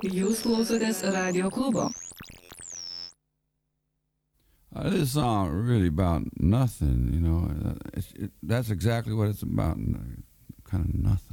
Jūs klausotės Radio klubo. This song really about nothing, you know. That's exactly what it's about, kind of nothing.